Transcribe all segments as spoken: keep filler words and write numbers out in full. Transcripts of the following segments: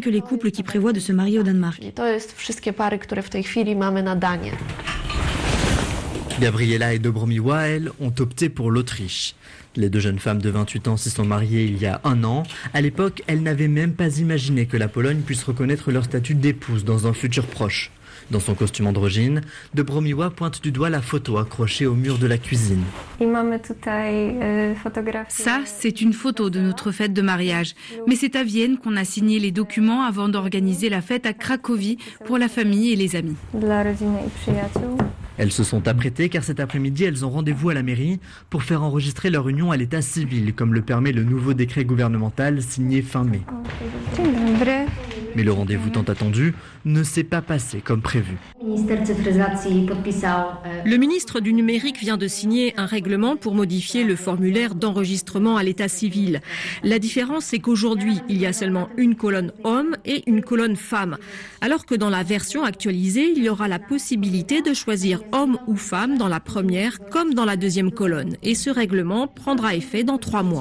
que les couples qui prévoient de se marier au Danemark. Gabriela et Dobromiła, elles, ont opté pour l'Autriche. Les deux jeunes femmes de vingt-huit ans s'y sont mariées il y a un an. À l'époque, elles n'avaient même pas imaginé que la Pologne puisse reconnaître leur statut d'épouse dans un futur proche. Dans son costume androgyne, Dobromiła pointe du doigt la photo accrochée au mur de la cuisine. Ça, c'est une photo de notre fête de mariage. Mais c'est à Vienne qu'on a signé les documents avant d'organiser la fête à Cracovie pour la famille et les amis. Elles se sont apprêtées car cet après-midi, elles ont rendez-vous à la mairie pour faire enregistrer leur union à l'état civil, comme le permet le nouveau décret gouvernemental signé fin mai. Mais le rendez-vous tant attendu ne s'est pas passé comme prévu. Le ministre du numérique vient de signer un règlement pour modifier le formulaire d'enregistrement à l'état civil. La différence, c'est qu'aujourd'hui, il y a seulement une colonne homme et une colonne femme. Alors que dans la version actualisée, il y aura la possibilité de choisir homme ou femme dans la première comme dans la deuxième colonne. Et ce règlement prendra effet dans trois mois.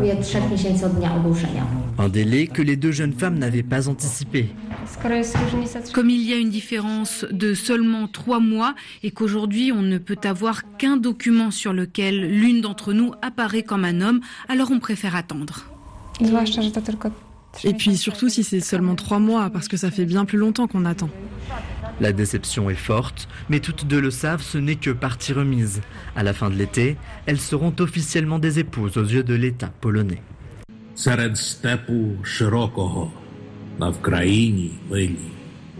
Un délai que les deux jeunes femmes n'avaient pas anticipé. Comme il y a une différence de seulement trois mois et qu'aujourd'hui on ne peut avoir qu'un document sur lequel l'une d'entre nous apparaît comme un homme, alors on préfère attendre. Et puis surtout si c'est seulement trois mois, parce que ça fait bien plus longtemps qu'on attend. La déception est forte, mais toutes deux le savent, ce n'est que partie remise. À la fin de l'été, elles seront officiellement des épouses aux yeux de l'État polonais. Серед степу широкого, на Вкраїні милі,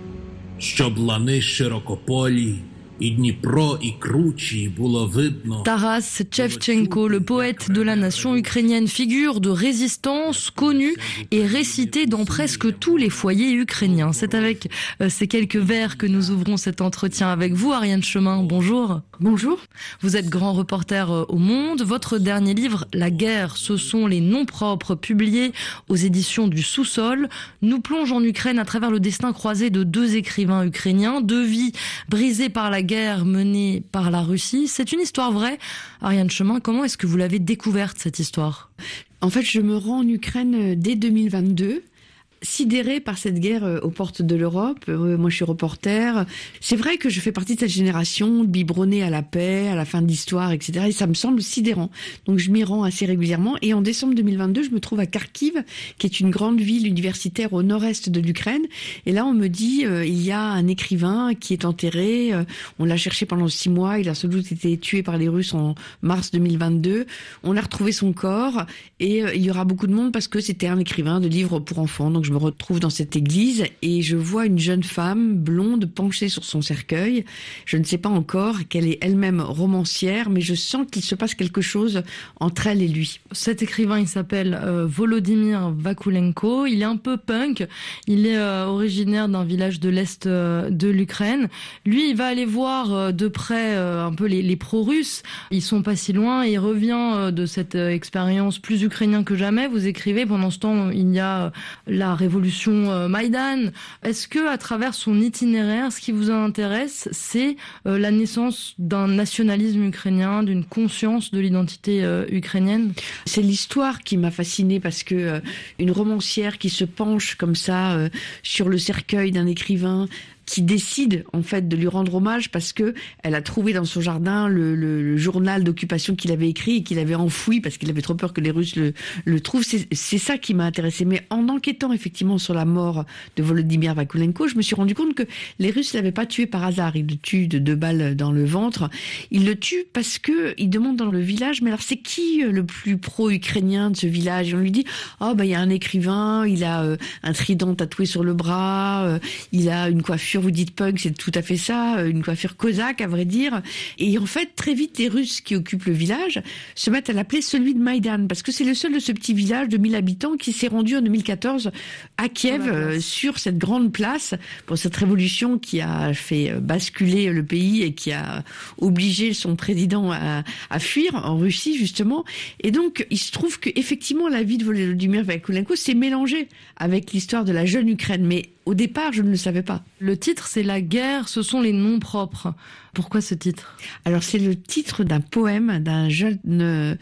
щоб лани широкополі, и Дніпро, и Кручі було видно. Taras Shevchenko, le poète de la nation ukrainienne, figure de résistance connue et récitée dans presque tous les foyers ukrainiens. C'est avec euh, ces quelques vers que nous ouvrons cet entretien avec vous, Ariane Chemin. Bonjour. Bonjour. Vous êtes grand reporter euh, au Monde. Votre dernier livre, La guerre, ce sont les noms propres, publiés aux éditions du Sous-sol, nous plonge en Ukraine à travers le destin croisé de deux écrivains ukrainiens, deux vies brisées par la guerre menée par la Russie. C'est une histoire vraie. Ariane Chemin, comment est-ce que vous l'avez découverte, cette histoire ? En fait, je me rends en Ukraine dès deux mille vingt-deux. Sidérée par cette guerre aux portes de l'Europe. Euh, moi, je suis reporter. C'est vrai que je fais partie de cette génération biberonnée à la paix, à la fin de l'histoire, et cetera. Et ça me semble sidérant. Donc, je m'y rends assez régulièrement. Et en décembre deux mille vingt-deux, je me trouve à Kharkiv, qui est une grande ville universitaire au nord-est de l'Ukraine. Et là, on me dit, euh, il y a un écrivain qui est enterré. Euh, on l'a cherché pendant six mois. Il a sans doute été tué par les Russes en mars deux mille vingt-deux. On a retrouvé son corps. Et euh, il y aura beaucoup de monde parce que c'était un écrivain de livres pour enfants. Donc, je me retrouve dans cette église et je vois une jeune femme blonde penchée sur son cercueil. Je ne sais pas encore qu'elle est elle-même romancière, mais je sens qu'il se passe quelque chose entre elle et lui. Cet écrivain, il s'appelle euh, Volodymyr Vakulenko. Il est un peu punk. Il est euh, originaire d'un village de l'Est euh, de l'Ukraine. Lui, il va aller voir euh, de près euh, un peu les, les pro-russes. Ils sont pas si loin. Il revient euh, de cette euh, expérience plus ukrainienne que jamais. Vous écrivez, pendant ce temps, il y a euh, la révolution euh, Maïdan. Est-ce que, à travers son itinéraire, ce qui vous intéresse, c'est euh, la naissance d'un nationalisme ukrainien, d'une conscience de l'identité euh, ukrainienne ? C'est l'histoire qui m'a fascinée parce que euh, une romancière qui se penche comme ça euh, sur le cercueil d'un écrivain, qui décide en fait de lui rendre hommage parce que elle a trouvé dans son jardin le, le, le journal d'occupation qu'il avait écrit et qu'il avait enfoui parce qu'il avait trop peur que les Russes le, le trouvent. C'est, c'est ça qui m'a intéressée. Mais en enquêtant effectivement sur la mort de Volodymyr Vakulenko, je me suis rendu compte que les Russes l'avaient pas tué par hasard. Ils le tuent de deux balles dans le ventre. Ils le tuent parce que ils demandent dans le village, mais alors c'est qui le plus pro-ukrainien de ce village ? Et on lui dit, oh bah il y a un écrivain, il a euh, un trident tatoué sur le bras, euh, il a une coiffure. Vous dites punk, c'est tout à fait ça, une coiffure cosaque à vrai dire. Et en fait, très vite, les Russes qui occupent le village se mettent à l'appeler celui de Maïdan, parce que c'est le seul de ce petit village de mille habitants qui s'est rendu en deux mille quatorze à Kiev, euh, sur cette grande place, pour cette révolution qui a fait basculer le pays et qui a obligé son président à, à fuir en Russie, justement. Et donc, il se trouve que effectivement, la vie de Volodymyr Vakulenko s'est mélangée avec l'histoire de la jeune Ukraine, mais au départ, je ne le savais pas. Le titre, c'est La guerre, ce sont les noms propres. Pourquoi ce titre ? Alors, c'est le titre d'un poème d'un jeune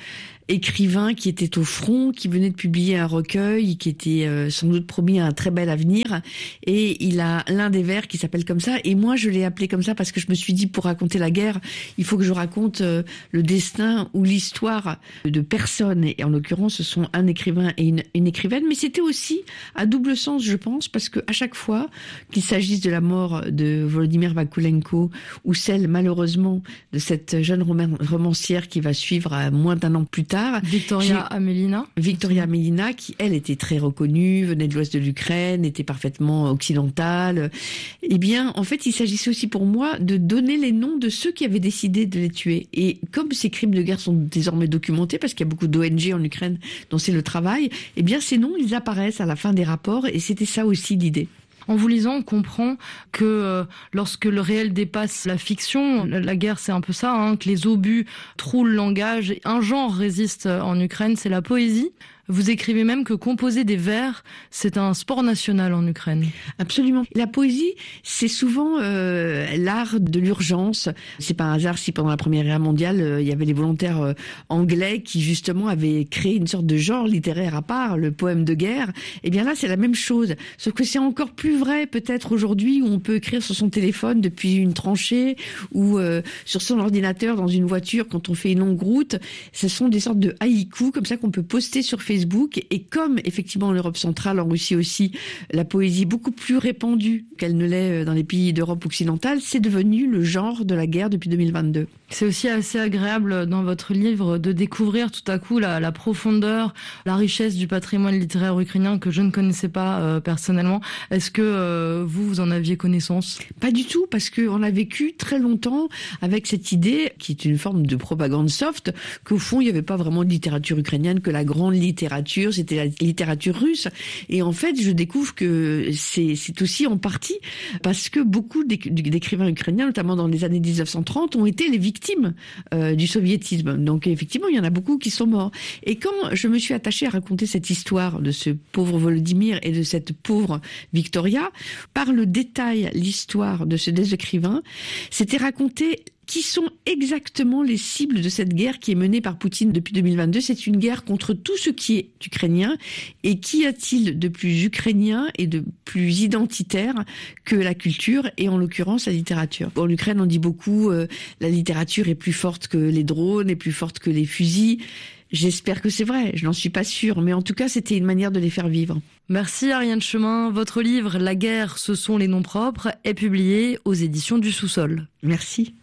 écrivain qui était au front, qui venait de publier un recueil, qui était euh, sans doute promis un très bel avenir. Et il a l'un des vers qui s'appelle comme ça. Et moi, je l'ai appelé comme ça parce que je me suis dit, pour raconter la guerre, il faut que je raconte euh, le destin ou l'histoire de personnes. Et en l'occurrence, ce sont un écrivain et une, une écrivaine. Mais c'était aussi à double sens, je pense, parce que à chaque fois qu'il s'agisse de la mort de Volodymyr Vakulenko ou celle, malheureusement, de cette jeune romancière qui va suivre à moins d'un an plus tard. Victoria Amelina. Victoria Amelina, qui, elle, était très reconnue, venait de l'ouest de l'Ukraine, était parfaitement occidentale. Eh bien, en fait, il s'agissait aussi pour moi de donner les noms de ceux qui avaient décidé de les tuer. Et comme ces crimes de guerre sont désormais documentés, parce qu'il y a beaucoup d'O N G en Ukraine dont c'est le travail, eh bien, ces noms, ils apparaissent à la fin des rapports, et c'était ça aussi l'idée. En vous lisant, on comprend que euh, lorsque le réel dépasse la fiction, la, la guerre c'est un peu ça, hein, que les obus trouent le langage. Un genre résiste en Ukraine, c'est la poésie. Vous écrivez même que composer des vers, c'est un sport national en Ukraine. Absolument. La poésie, c'est souvent euh, l'art de l'urgence. C'est pas un hasard si pendant la Première Guerre mondiale, euh, il y avait les volontaires euh, anglais qui justement avaient créé une sorte de genre littéraire à part, le poème de guerre. Et bien là, c'est la même chose. Sauf que c'est encore plus vrai peut-être aujourd'hui où on peut écrire sur son téléphone depuis une tranchée ou euh, sur son ordinateur dans une voiture quand on fait une longue route. Ce sont des sortes de haïkus comme ça qu'on peut poster sur Facebook. Facebook, et comme effectivement en Europe centrale, en Russie aussi, la poésie est beaucoup plus répandue qu'elle ne l'est dans les pays d'Europe occidentale, c'est devenu le genre de la guerre depuis deux mille vingt-deux. C'est aussi assez agréable dans votre livre de découvrir tout à coup la, la profondeur, la richesse du patrimoine littéraire ukrainien que je ne connaissais pas euh, personnellement. Est-ce que euh, vous, vous en aviez connaissance ? Pas du tout, parce qu'on a vécu très longtemps avec cette idée, qui est une forme de propagande soft, qu'au fond, il n'y avait pas vraiment de littérature ukrainienne, que la grande littérature, c'était la littérature russe. Et en fait, je découvre que c'est, c'est aussi en partie parce que beaucoup d'écrivains ukrainiens, notamment dans les années dix-neuf cent trente, ont été les victimes euh, du soviétisme. Donc effectivement, il y en a beaucoup qui sont morts. Et quand je me suis attachée à raconter cette histoire de ce pauvre Volodymyr et de cette pauvre Victoria, par le détail, l'histoire de ces deux écrivains, c'était raconter qui sont exactement les cibles de cette guerre qui est menée par Poutine depuis deux mille vingt-deux. C'est une guerre contre tout ce qui est ukrainien. Et qu'y a-t-il de plus ukrainien et de plus identitaire que la culture et en l'occurrence la littérature ? En Ukraine, on dit beaucoup euh, la littérature est plus forte que les drones, est plus forte que les fusils. J'espère que c'est vrai, je n'en suis pas sûre, mais en tout cas, c'était une manière de les faire vivre. Merci Ariane Chemin. Votre livre « La guerre, ce sont les noms propres » est publié aux éditions du Sous-sol. Merci.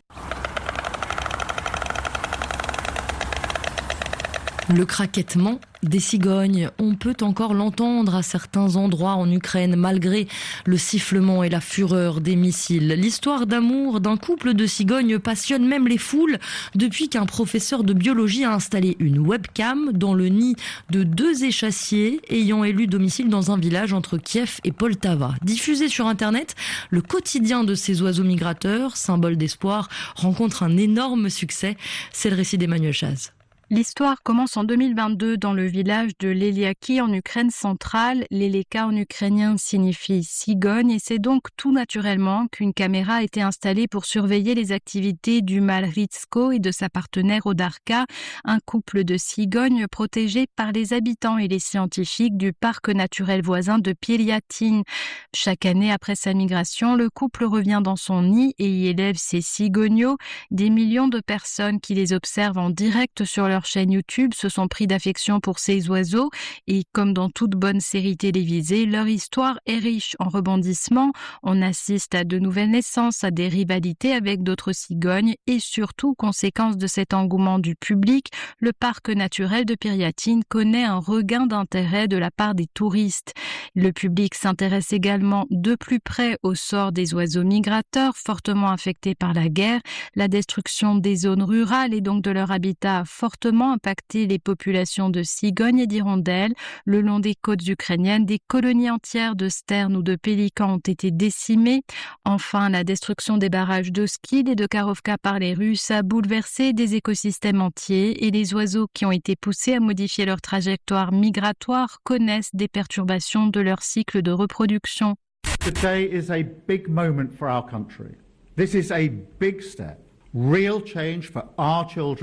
Le craquettement des cigognes, on peut encore l'entendre à certains endroits en Ukraine malgré le sifflement et la fureur des missiles. L'histoire d'amour d'un couple de cigognes passionne même les foules depuis qu'un professeur de biologie a installé une webcam dans le nid de deux échassiers ayant élu domicile dans un village entre Kiev et Poltava. Diffusé sur Internet, le quotidien de ces oiseaux migrateurs, symbole d'espoir, rencontre un énorme succès. C'est le récit d'Emmanuel Chaz. L'histoire commence en deux mille vingt-deux dans le village de Leliaki en Ukraine centrale. Leleka en ukrainien signifie cigogne et c'est donc tout naturellement qu'une caméra a été installée pour surveiller les activités du mâle Ritsko et de sa partenaire Odarka, un couple de cigognes protégés par les habitants et les scientifiques du parc naturel voisin de Piriatyn. Chaque année après sa migration, le couple revient dans son nid et y élève ses cigognos. Des millions de personnes qui les observent en direct sur leur chaîne YouTube se sont pris d'affection pour ces oiseaux et comme dans toute bonne série télévisée, leur histoire est riche en rebondissements. On assiste à de nouvelles naissances, à des rivalités avec d'autres cigognes et surtout, conséquence de cet engouement du public, le parc naturel de Piriatyn connaît un regain d'intérêt de la part des touristes. Le public s'intéresse également de plus près au sort des oiseaux migrateurs fortement affectés par la guerre. La destruction des zones rurales et donc de leur habitat a fortement impacté les populations de cigognes et d'hirondelles. Le long des côtes ukrainiennes, des colonies entières de sternes ou de pélicans ont été décimées. Enfin, la destruction des barrages d'Oskil et de Karovka par les Russes a bouleversé des écosystèmes entiers et les oiseaux qui ont été poussés à modifier leur trajectoire migratoire connaissent des perturbations de leur cycle de reproduction. Today is a big moment for our country. This is a big step. Real change for our children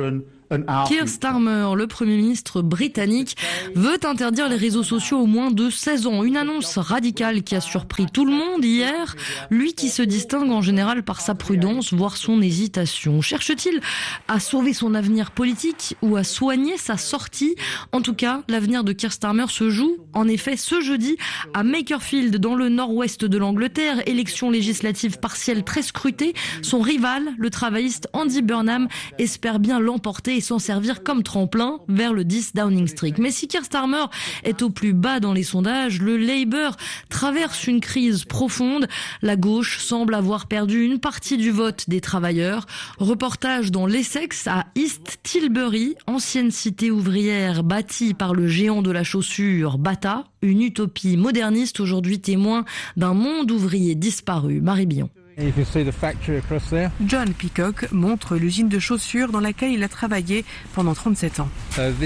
Keir Starmer, le Premier ministre britannique, veut interdire les réseaux sociaux aux moins de seize ans. Une annonce radicale qui a surpris tout le monde hier. Lui qui se distingue en général par sa prudence, voire son hésitation. Cherche-t-il à sauver son avenir politique ou à soigner sa sortie? En tout cas, l'avenir de Keir Starmer se joue en effet ce jeudi à Makerfield, dans le nord-ouest de l'Angleterre. Élection législative partielle très scrutée. Son rival, le travailliste Andy Burnham, espère bien l'emporter et s'en servir comme tremplin vers le dix Downing Street. Mais si Keir Starmer est au plus bas dans les sondages, le Labour traverse une crise profonde. La gauche semble avoir perdu une partie du vote des travailleurs. Reportage dans l'Essex à East Tilbury, ancienne cité ouvrière bâtie par le géant de la chaussure Bata, une utopie moderniste aujourd'hui témoin d'un monde ouvrier disparu. Marie Billon. John Peacock montre l'usine de chaussures dans laquelle il a travaillé pendant trente-sept ans.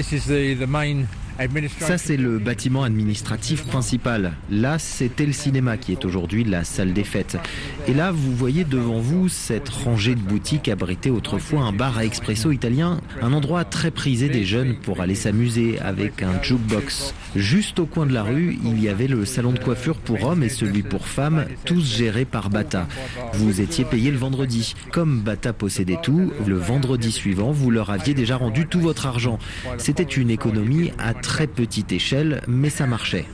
Ça, c'est le bâtiment administratif principal. Là, c'était le cinéma qui est aujourd'hui la salle des fêtes. Et là, vous voyez devant vous cette rangée de boutiques abritée autrefois un bar à expresso italien, un endroit très prisé des jeunes pour aller s'amuser avec un jukebox. Juste au coin de la rue, il y avait le salon de coiffure pour hommes et celui pour femmes, tous gérés par Bata. Vous étiez payé le vendredi. Comme Bata possédait tout, le vendredi suivant, vous leur aviez déjà rendu tout votre argent. C'était une économie à très petite échelle, mais ça marchait.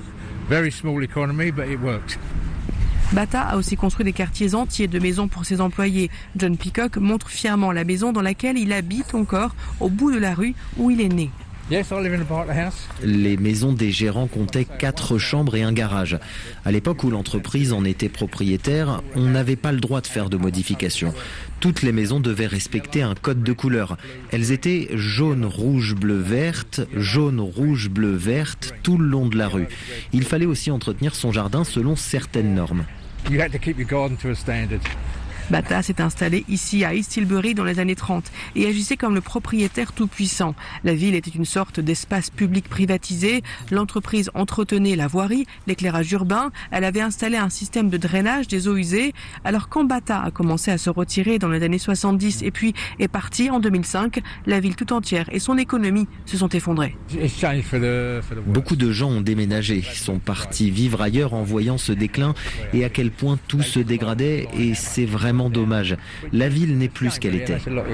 Bata a aussi construit des quartiers entiers de maisons pour ses employés. John Peacock montre fièrement la maison dans laquelle il habite encore, au bout de la rue où il est né. Les maisons des gérants comptaient quatre chambres et un garage. À l'époque où l'entreprise en était propriétaire, on n'avait pas le droit de faire de modifications. Toutes les maisons devaient respecter un code de couleur. Elles étaient jaune, rouge, bleu, verte, jaune, rouge, bleu, verte, tout le long de la rue. Il fallait aussi entretenir son jardin selon certaines normes. Bata s'est installé ici à East Tilbury dans les années trente et agissait comme le propriétaire tout-puissant. La ville était une sorte d'espace public privatisé. L'entreprise entretenait la voirie, l'éclairage urbain. Elle avait installé un système de drainage des eaux usées. Alors quand Bata a commencé à se retirer dans les années soixante-dix et puis est parti en deux mille cinq, la ville tout entière et son économie se sont effondrées. Beaucoup de gens ont déménagé, sont partis vivre ailleurs en voyant ce déclin et à quel point tout se dégradait, et c'est vraiment dommage. La ville n'est plus ce qu'elle était.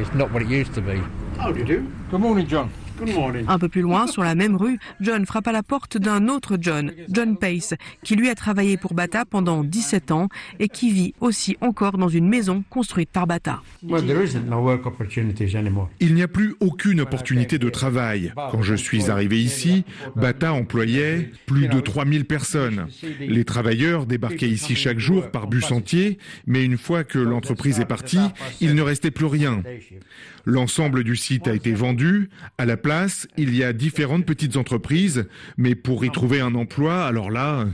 Un peu plus loin, sur la même rue, John frappe à la porte d'un autre John, John Pace, qui lui a travaillé pour Bata pendant dix-sept ans et qui vit aussi encore dans une maison construite par Bata. Il n'y a plus aucune opportunité de travail. Quand je suis arrivé ici, Bata employait plus de trois mille personnes. Les travailleurs débarquaient ici chaque jour par bus entier, mais une fois que l'entreprise est partie, il ne restait plus rien. L'ensemble du site a été vendu. À la place, il y a différentes petites entreprises, mais pour y trouver un emploi, alors là...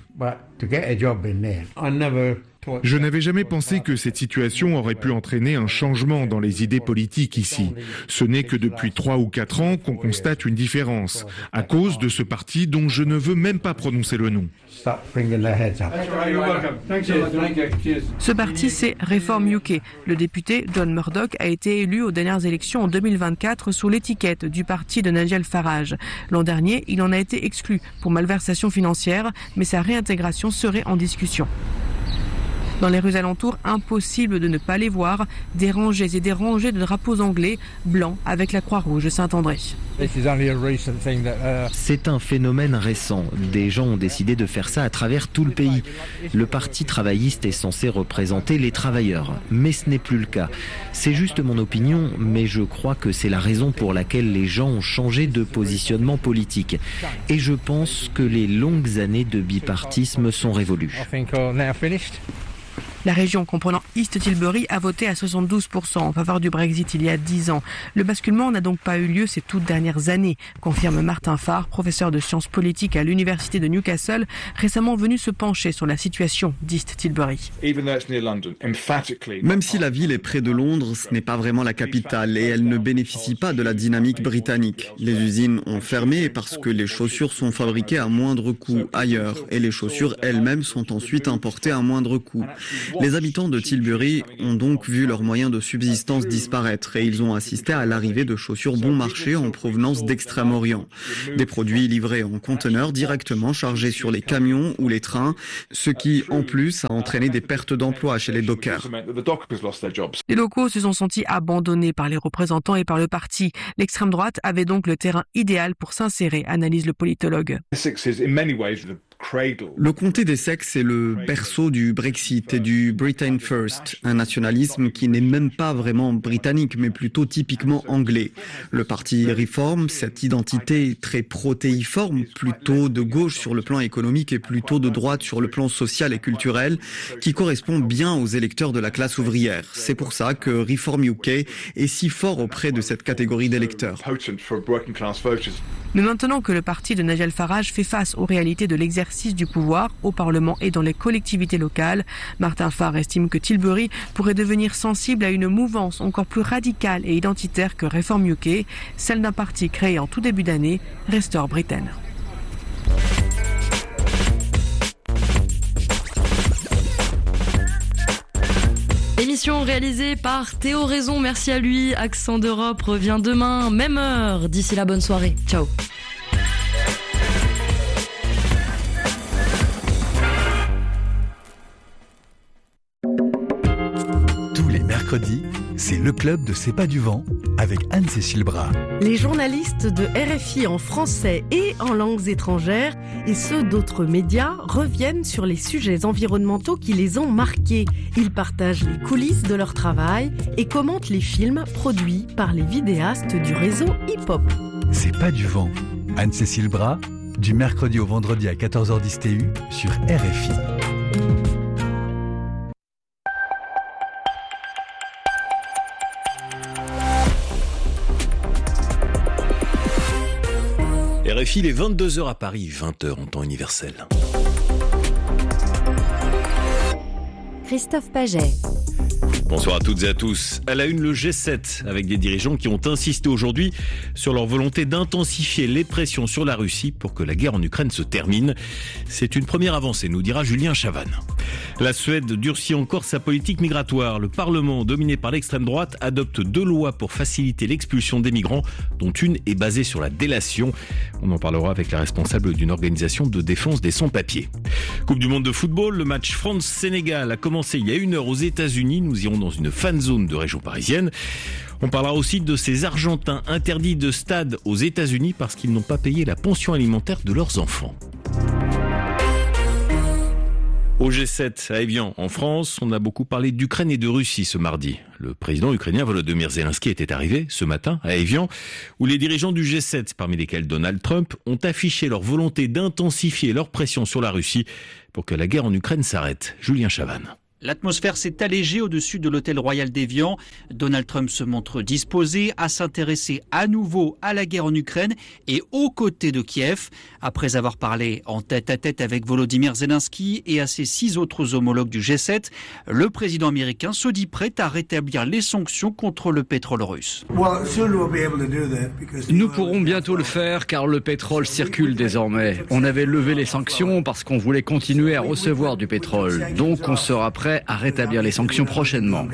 Je n'avais jamais pensé que cette situation aurait pu entraîner un changement dans les idées politiques ici. Ce n'est que depuis trois ou quatre ans qu'on constate une différence, à cause de ce parti dont je ne veux même pas prononcer le nom. Ce parti, c'est Reform U K. Le député John Murdoch a été élu aux dernières élections en deux mille vingt-quatre sous l'étiquette du parti de Nigel Farage. L'an dernier, il en a été exclu pour malversation financière, mais sa réintégration serait en discussion. Dans les rues alentours, impossible de ne pas les voir, des rangées et des rangées de drapeaux anglais blancs avec la Croix-Rouge de Saint-André. C'est un phénomène récent. Des gens ont décidé de faire ça à travers tout le pays. Le parti travailliste est censé représenter les travailleurs, mais ce n'est plus le cas. C'est juste mon opinion, mais je crois que c'est la raison pour laquelle les gens ont changé de positionnement politique. Et je pense que les longues années de bipartisme sont révolues. La région comprenant East Tilbury a voté à soixante-douze pour cent en faveur du Brexit il y a dix ans. Le basculement n'a donc pas eu lieu ces toutes dernières années, confirme Martin Farr, professeur de sciences politiques à l'université de Newcastle, récemment venu se pencher sur la situation d'East Tilbury. Même si la ville est près de Londres, ce n'est pas vraiment la capitale et elle ne bénéficie pas de la dynamique britannique. Les usines ont fermé parce que les chaussures sont fabriquées à moindre coût ailleurs et les chaussures elles-mêmes sont ensuite importées à moindre coût. Les habitants de Tilbury ont donc vu leurs moyens de subsistance disparaître et ils ont assisté à l'arrivée de chaussures bon marché en provenance d'Extrême-Orient. Des produits livrés en conteneurs directement chargés sur les camions ou les trains, ce qui en plus a entraîné des pertes d'emplois chez les dockers. Les locaux se sont sentis abandonnés par les représentants et par le parti. L'extrême droite avait donc le terrain idéal pour s'insérer, analyse le politologue. Le comté d'Essex est le berceau du Brexit et du Britain First, un nationalisme qui n'est même pas vraiment britannique, mais plutôt typiquement anglais. Le parti Reform, cette identité très protéiforme, plutôt de gauche sur le plan économique et plutôt de droite sur le plan social et culturel, qui correspond bien aux électeurs de la classe ouvrière. C'est pour ça que Reform U K est si fort auprès de cette catégorie d'électeurs. Mais maintenant que le parti de Nigel Farage fait face aux réalités de l'exercice du pouvoir au Parlement et dans les collectivités locales, Martin Farr estime que Tilbury pourrait devenir sensible à une mouvance encore plus radicale et identitaire que Reform U K, celle d'un parti créé en tout début d'année, Restore Britain. Émission réalisée par Théo Raison, merci à lui. Accent d'Europe revient demain, même heure. D'ici là, bonne soirée. Ciao. Tous les mercredis, c'est le club de C'est pas du vent avec Anne-Cécile Bras. Les journalistes de R F I en français et en langues étrangères et ceux d'autres médias reviennent sur les sujets environnementaux qui les ont marqués. Ils partagent les coulisses de leur travail et commentent les films produits par les vidéastes du réseau hip-hop. C'est pas du vent. Anne-Cécile Bras, du mercredi au vendredi à quatorze heures dix T U sur R F I. R F I, il est vingt-deux heures à Paris, vingt heures en temps universel. Christophe Paget. Bonsoir à toutes et à tous. À la une, le G sept, avec des dirigeants qui ont insisté aujourd'hui sur leur volonté d'intensifier les pressions sur la Russie pour que la guerre en Ukraine se termine. C'est une première avancée, nous dira Julien Chavannes. La Suède durcit encore sa politique migratoire. Le Parlement, dominé par l'extrême droite, adopte deux lois pour faciliter l'expulsion des migrants, dont une est basée sur la délation. On en parlera avec la responsable d'une organisation de défense des sans-papiers. Coupe du monde de football, le match France-Sénégal a commencé il y a une heure aux États-Unis. Nous irons dans une fan zone de région parisienne. On parlera aussi de ces Argentins interdits de stade aux États-Unis parce qu'ils n'ont pas payé la pension alimentaire de leurs enfants. Au G sept à Évian, en France, on a beaucoup parlé d'Ukraine et de Russie ce mardi. Le président ukrainien Volodymyr Zelensky était arrivé ce matin à Évian, où les dirigeants du G sept, parmi lesquels Donald Trump, ont affiché leur volonté d'intensifier leur pression sur la Russie pour que la guerre en Ukraine s'arrête. Julien Chavannes. L'atmosphère s'est allégée au-dessus de l'hôtel royal d'Évian. Donald Trump se montre disposé à s'intéresser à nouveau à la guerre en Ukraine et aux côtés de Kiev. Après avoir parlé en tête-à-tête avec Volodymyr Zelensky et à ses six autres homologues du G sept, le président américain se dit prêt à rétablir les sanctions contre le pétrole russe. Nous pourrons bientôt le faire car le pétrole circule désormais. On avait levé les sanctions parce qu'on voulait continuer à recevoir du pétrole. Donc on sera prêt à rétablir les sanctions prochainement.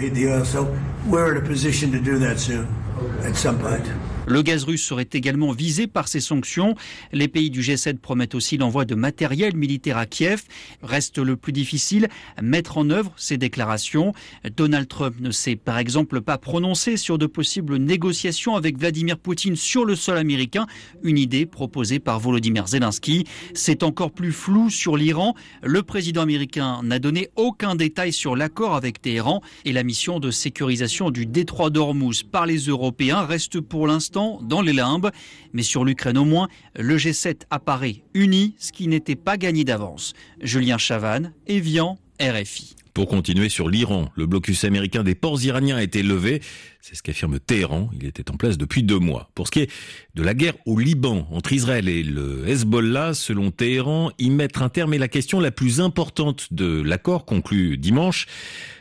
Le gaz russe serait également visé par ces sanctions. Les pays du G sept promettent aussi l'envoi de matériel militaire à Kiev. Reste le plus difficile, mettre en œuvre ces déclarations. Donald Trump ne s'est par exemple pas prononcé sur de possibles négociations avec Vladimir Poutine sur le sol américain, une idée proposée par Volodymyr Zelensky. C'est encore plus flou sur l'Iran. Le président américain n'a donné aucun détail sur l'accord avec Téhéran et la mission de sécurisation du détroit d'Ormuz par les Européens reste pour l'instant dans les limbes. Mais sur l'Ukraine au moins, le G sept apparaît uni, ce qui n'était pas gagné d'avance. Julien Chavannes, Évian, R F I. Pour continuer sur l'Iran, le blocus américain des ports iraniens a été levé. C'est ce qu'affirme Téhéran. Il était en place depuis deux mois. Pour ce qui est de la guerre au Liban entre Israël et le Hezbollah, selon Téhéran, y mettre un terme est la question la plus importante de l'accord conclu dimanche.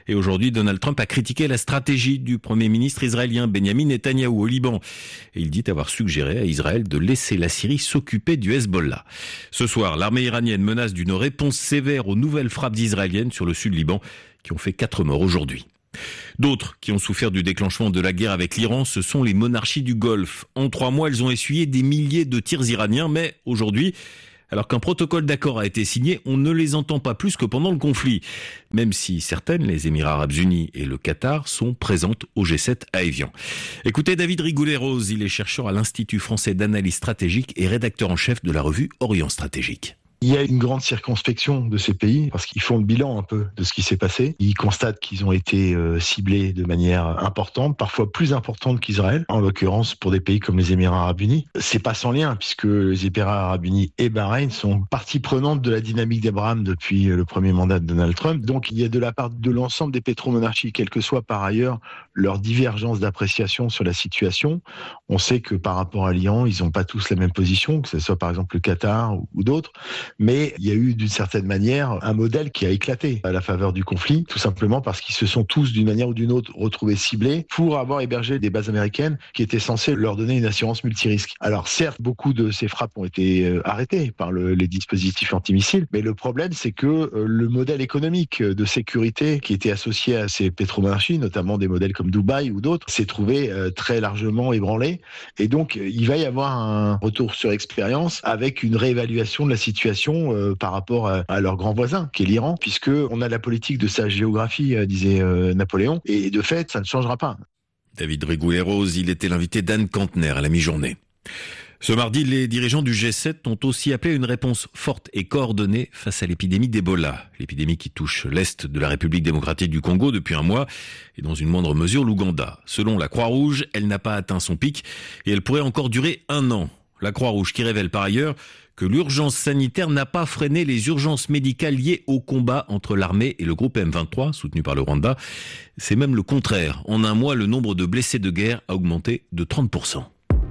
Et aujourd'hui, Donald Trump a critiqué la stratégie du Premier ministre israélien Benjamin Netanyahou au Liban. Et il dit avoir suggéré à Israël de laisser la Syrie s'occuper du Hezbollah. Ce soir, l'armée iranienne menace d'une réponse sévère aux nouvelles frappes israéliennes sur le sud Liban qui ont fait quatre morts aujourd'hui. D'autres qui ont souffert du déclenchement de la guerre avec l'Iran, ce sont les monarchies du Golfe. En trois mois, elles ont essuyé des milliers de tirs iraniens, mais aujourd'hui, alors qu'un protocole d'accord a été signé, on ne les entend pas plus que pendant le conflit. Même si certaines, les Émirats Arabes Unis et le Qatar, sont présentes au G sept à Évian. Écoutez David Rigoulet-Rose, il est chercheur à l'Institut français d'analyse stratégique et rédacteur en chef de la revue Orient Stratégique. Il y a une grande circonspection de ces pays parce qu'ils font le bilan un peu de ce qui s'est passé. Ils constatent qu'ils ont été euh, ciblés de manière importante, parfois plus importante qu'Israël, en l'occurrence pour des pays comme les Émirats Arabes Unis. C'est pas sans lien puisque les Émirats Arabes Unis et Bahreïn sont partie prenante de la dynamique d'Abraham depuis le premier mandat de Donald Trump. Donc il y a de la part de l'ensemble des pétromonarchies, quelle que soit par ailleurs leur divergence d'appréciation sur la situation. On sait que par rapport à l'Iran, ils n'ont pas tous la même position, que ce soit par exemple le Qatar ou d'autres. Mais il y a eu d'une certaine manière un modèle qui a éclaté à la faveur du conflit, tout simplement parce qu'ils se sont tous d'une manière ou d'une autre retrouvés ciblés pour avoir hébergé des bases américaines qui étaient censées leur donner une assurance multirisque. Alors certes, beaucoup de ces frappes ont été arrêtées par le, les dispositifs antimissiles, mais le problème c'est que le modèle économique de sécurité qui était associé à ces pétromonarchies, notamment des modèles comme Dubaï ou d'autres, s'est trouvé très largement ébranlé. Et donc il va y avoir un retour sur expérience avec une réévaluation de la situation Euh, par rapport à, à leur grand voisin, qui est l'Iran, puisque on a la politique de sa géographie, euh, disait euh, Napoléon, et de fait, ça ne changera pas. David Rigoulet-Rose, il était l'invité d'Anne Kantner à la mi-journée. Ce mardi, les dirigeants du G sept ont aussi appelé une réponse forte et coordonnée face à l'épidémie d'Ebola. L'épidémie qui touche l'Est de la République démocratique du Congo depuis un mois et dans une moindre mesure l'Ouganda. Selon la Croix-Rouge, elle n'a pas atteint son pic et elle pourrait encore durer un an. La Croix-Rouge qui révèle par ailleurs que l'urgence sanitaire n'a pas freiné les urgences médicales liées au combat entre l'armée et le groupe M vingt-trois, soutenu par le Rwanda. C'est même le contraire. En un mois, le nombre de blessés de guerre a augmenté de trente pour cent.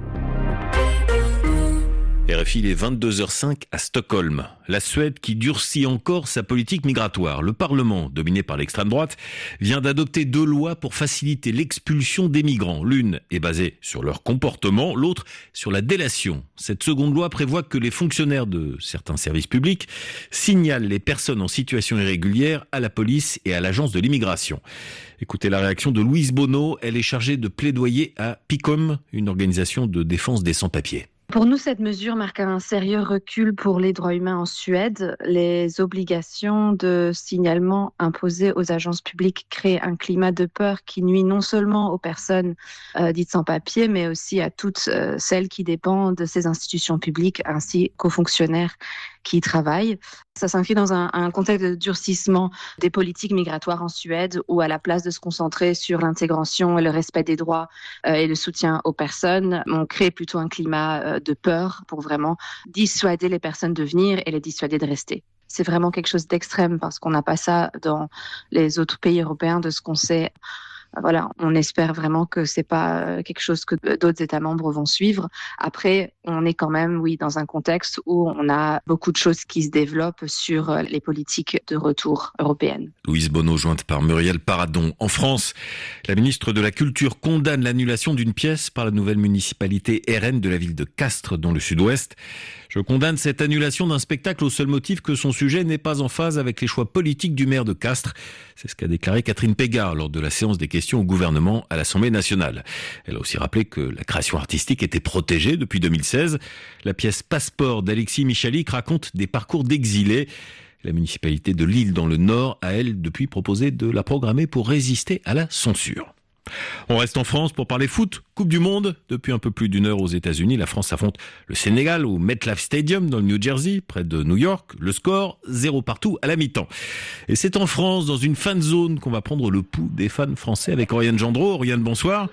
R F I, il est vingt-deux heures cinq à Stockholm. La Suède qui durcit encore sa politique migratoire. Le Parlement, dominé par l'extrême droite, vient d'adopter deux lois pour faciliter l'expulsion des migrants. L'une est basée sur leur comportement, l'autre sur la délation. Cette seconde loi prévoit que les fonctionnaires de certains services publics signalent les personnes en situation irrégulière à la police et à l'agence de l'immigration. Écoutez la réaction de Louise Bonneau. Elle est chargée de plaidoyer à PICOM, une organisation de défense des sans-papiers. Pour nous, cette mesure marque un sérieux recul pour les droits humains en Suède. Les obligations de signalement imposées aux agences publiques créent un climat de peur qui nuit non seulement aux personnes euh, dites sans papier, mais aussi à toutes euh, celles qui dépendent de ces institutions publiques, ainsi qu'aux fonctionnaires qui y travaillent. Ça s'inscrit dans un, un contexte de durcissement des politiques migratoires en Suède, où à la place de se concentrer sur l'intégration et le respect des droits euh, et le soutien aux personnes, on crée plutôt un climat euh, de peur pour vraiment dissuader les personnes de venir et les dissuader de rester. C'est vraiment quelque chose d'extrême parce qu'on n'a pas ça dans les autres pays européens de ce qu'on sait. Voilà, on espère vraiment que c'est pas quelque chose que d'autres États membres vont suivre. Après, on est quand même, oui, dans un contexte où on a beaucoup de choses qui se développent sur les politiques de retour européennes. Louise Bonneau, jointe par Muriel Paradon. En France, la ministre de la Culture condamne l'annulation d'une pièce par la nouvelle municipalité R N de la ville de Castres, dans le sud-ouest. Je condamne cette annulation d'un spectacle au seul motif que son sujet n'est pas en phase avec les choix politiques du maire de Castres. C'est ce qu'a déclaré Catherine Pégard lors de la séance des questions au gouvernement à l'Assemblée nationale. Elle a aussi rappelé que la création artistique était protégée depuis deux mille seize. La pièce Passeport d'Alexis Michalik raconte des parcours d'exilés. La municipalité de Lille dans le Nord a, elle, depuis proposé de la programmer pour résister à la censure. On reste en France pour parler foot. Coupe du Monde. Depuis un peu plus d'une heure aux États-Unis, la France affronte le Sénégal au MetLife Stadium dans le New Jersey, près de New York. Le score, zéro partout à la mi-temps. Et c'est en France, dans une fan zone, qu'on va prendre le pouls des fans français avec Oriane Gendreau. Oriane, bonsoir.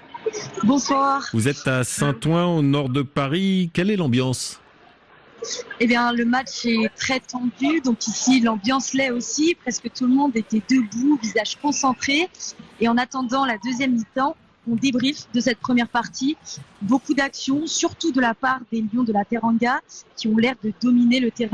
Bonsoir. Vous êtes à Saint-Ouen, au nord de Paris. Quelle est l'ambiance ? Eh bien, le match est très tendu, donc ici l'ambiance l'est aussi. Presque tout le monde était debout, visage concentré. Et en attendant la deuxième mi-temps, on débriefe de cette première partie. Beaucoup d'actions, surtout de la part des Lions de la Teranga, qui ont l'air de dominer le terrain.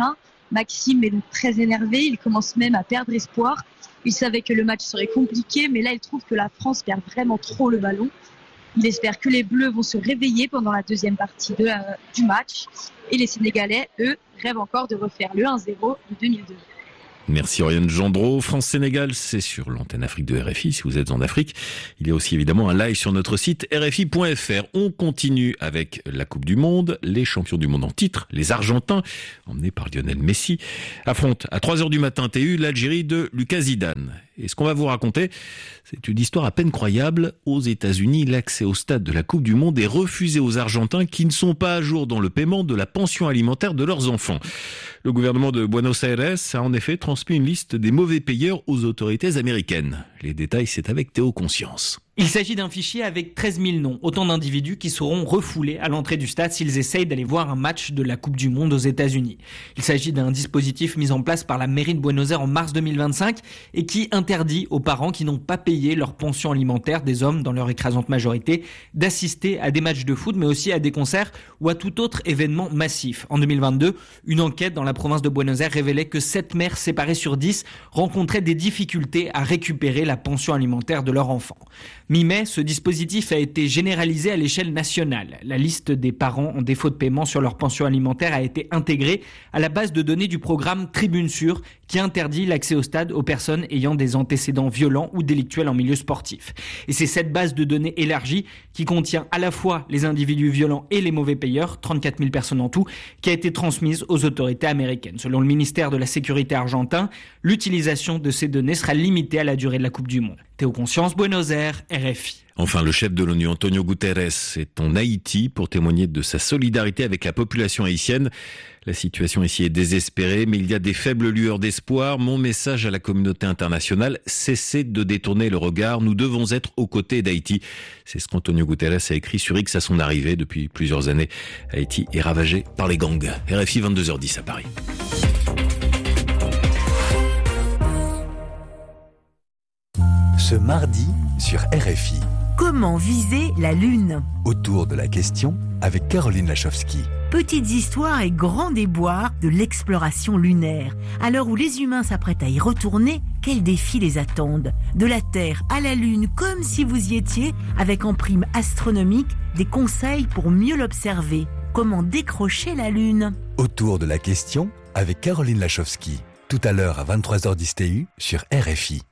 Maxime est donc très énervé, il commence même à perdre espoir. Il savait que le match serait compliqué, mais là il trouve que la France perd vraiment trop le ballon. Il espère que les Bleus vont se réveiller pendant la deuxième partie de, euh, du match. Et les Sénégalais, eux, rêvent encore de refaire le un zéro de deux mille deux. Merci Oriane Gendreau. France-Sénégal, c'est sur l'antenne Afrique de R F I si vous êtes en Afrique. Il y a aussi évidemment un live sur notre site r f i point f r. On continue avec la Coupe du Monde. Les champions du monde en titre, les Argentins, emmenés par Lionel Messi, affrontent à trois heures du matin T U l'Algérie de Lucas Zidane. Et ce qu'on va vous raconter, c'est une histoire à peine croyable. Aux États-Unis, l'accès au stade de la Coupe du Monde est refusé aux Argentins qui ne sont pas à jour dans le paiement de la pension alimentaire de leurs enfants. Le gouvernement de Buenos Aires a en effet transmis une liste des mauvais payeurs aux autorités américaines. Les détails, c'est avec Théo Conscience. Il s'agit d'un fichier avec treize mille noms, autant d'individus qui seront refoulés à l'entrée du stade s'ils essayent d'aller voir un match de la Coupe du Monde aux États-Unis. Il s'agit d'un dispositif mis en place par la mairie de Buenos Aires en mars deux mille vingt-cinq et qui interdit aux parents qui n'ont pas payé leur pension alimentaire des hommes dans leur écrasante majorité d'assister à des matchs de foot mais aussi à des concerts ou à tout autre événement massif. En deux mille vingt-deux, une enquête dans la province de Buenos Aires révélait que sept mères séparées sur dix rencontraient des difficultés à récupérer la pension alimentaire de leur enfant. Mi-mai, ce dispositif a été généralisé à l'échelle nationale. La liste des parents en défaut de paiement sur leur pension alimentaire a été intégrée à la base de données du programme Tribune Sûre qui interdit l'accès au stade aux personnes ayant des antécédents violents ou délictuels en milieu sportif. Et c'est cette base de données élargie qui contient à la fois les individus violents et les mauvais payeurs, trente-quatre mille personnes en tout, qui a été transmise aux autorités américaines. Selon le ministère de la Sécurité argentin, l'utilisation de ces données sera limitée à la durée de la Coupe du Monde. Théo Conscience, Buenos Aires, R F I. Enfin, le chef de l'ONU, Antonio Guterres, est en Haïti pour témoigner de sa solidarité avec la population haïtienne. La situation ici est désespérée, mais il y a des faibles lueurs d'espoir. Mon message à la communauté internationale, cessez de détourner le regard. Nous devons être aux côtés d'Haïti. C'est ce qu'Antonio Guterres a écrit sur X à son arrivée. Depuis plusieurs années, Haïti est ravagé par les gangs. R F I, vingt-deux heures dix à Paris. Ce mardi sur R F I. Comment viser la Lune? Autour de la question avec Caroline Lachowski. Petites histoires et grands déboires de l'exploration lunaire. À l'heure où les humains s'apprêtent à y retourner, quels défis les attendent? De la Terre à la Lune, comme si vous y étiez, avec en prime astronomique des conseils pour mieux l'observer. Comment décrocher la Lune? Autour de la question avec Caroline Lachowski. Tout à l'heure à vingt-trois heures dix T U sur R F I.